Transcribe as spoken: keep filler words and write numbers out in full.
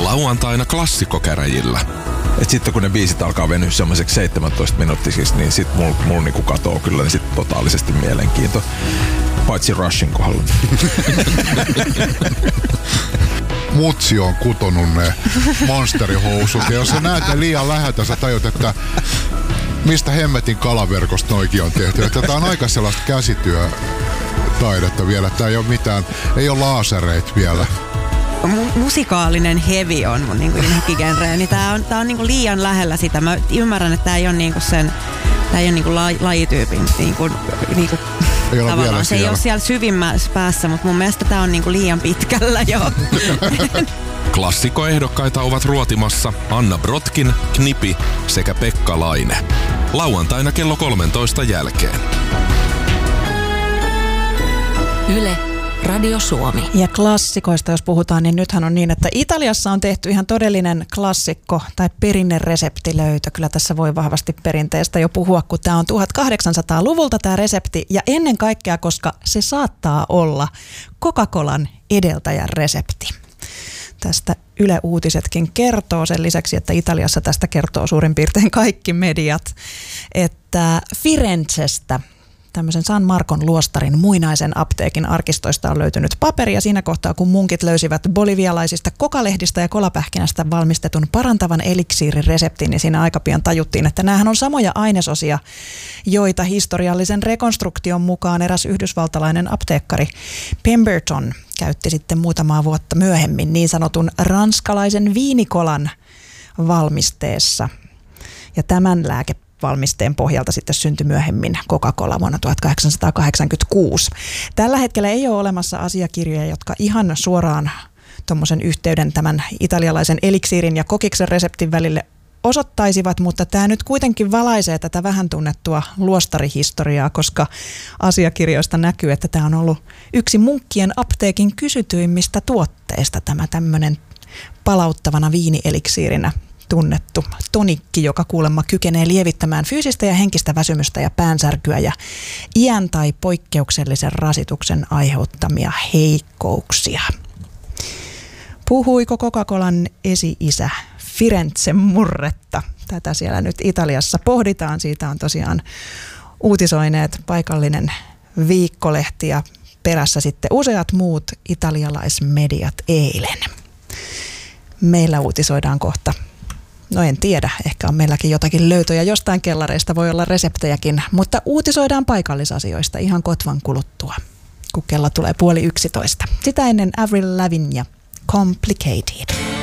Lauantaina klassikkokäräjillä. Et sitten kun ne biisit alkaa venyä semmoiseksi seitsemäntoista minuuttisiksi, niin sit mulla mul niinku katoo kyllä niin sit totaalisesti mielenkiinto. Paitsi Rushin kohdalla. Mutsi on kutonut ne monsterihousut. Ja jos sä näet ne liian läheltä, sä tajut, että mistä hemmetin kalaverkosta noikin on tehty. Että tää on aika sellaista käsityötaidetta vielä. Tää ei ole mitään, ei ole laasereita vielä. Mu- musikaalinen heavy on mun niinku inhokkigenre, niin tää on, tää on niinku liian lähellä sitä. Mä ymmärrän, että tää ei ole niinku sen, tää ei ole niinku la- lajityypin niinku, niinku ei ole tavallaan. Se siellä. ei ole siellä syvimmässä päässä, mutta mun mielestä tää on niinku liian pitkällä jo. Klassikoehdokkaita ovat ruotimassa Anna Brotkin, Knipi sekä Pekka Laine. Lauantaina kello kolmentoista jälkeen. Yle. Radio Suomi. Ja klassikoista jos puhutaan, niin nythän on niin, että Italiassa on tehty ihan todellinen klassikko tai perinnereseptilöytö. Kyllä tässä voi vahvasti perinteestä jo puhua, kun tämä on tuhatkahdeksansataaluvulta tämä resepti. Ja ennen kaikkea, koska se saattaa olla Coca-Colan edeltäjän resepti. Tästä Yle Uutisetkin kertoo sen lisäksi, että Italiassa tästä kertoo suurin piirtein kaikki mediat, että Firenzestä tämmöisen San Marcon luostarin muinaisen apteekin arkistoista on löytynyt paperi ja siinä kohtaa, kun munkit löysivät bolivialaisista kokalehdistä ja kolapähkinästä valmistetun parantavan eliksiirin reseptin, niin siinä aika pian tajuttiin, että näähän on samoja ainesosia, joita historiallisen rekonstruktion mukaan eräs yhdysvaltalainen apteekkari Pemberton käytti sitten muutamaa vuotta myöhemmin niin sanotun ranskalaisen viinikolan valmisteessa. Ja tämän lääke valmisteen pohjalta sitten syntyi myöhemmin Coca-Cola vuonna tuhatkahdeksansataakahdeksankymmentäkuusi. Tällä hetkellä ei ole olemassa asiakirjoja, jotka ihan suoraan tuommoisen yhteyden tämän italialaisen eliksiirin ja kokiksen reseptin välille osoittaisivat, mutta tämä nyt kuitenkin valaisee tätä vähän tunnettua luostarihistoriaa, koska asiakirjoista näkyy, että tämä on ollut yksi munkkien apteekin kysytyimmistä tuotteista, tämä tämmöinen palauttavana viinieliksiirinä tunnettu tonikki, joka kuulemma kykenee lievittämään fyysistä ja henkistä väsymystä ja päänsärkyä ja iän tai poikkeuksellisen rasituksen aiheuttamia heikkouksia. Puhuiko Coca-Colan esi-isä Firenze Murretta? Tätä siellä nyt Italiassa pohditaan. Siitä on tosiaan uutisoineet paikallinen viikkolehti ja perässä sitten useat muut italialaismediat eilen. Meillä uutisoidaan kohta. No en tiedä, ehkä on meilläkin jotakin löytöjä jostain kellareista, voi olla reseptejäkin, mutta uutisoidaan paikallisasioista ihan kotvan kuluttua, kun kello tulee puoli yksitoista. Sitä ennen Avril Lavigne ja Complicated.